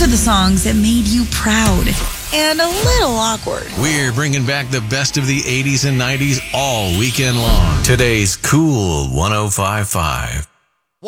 are the songs that made you proud and a little awkward. We're bringing back the best of the 80s and 90s all weekend long. Today's Cool 105.5.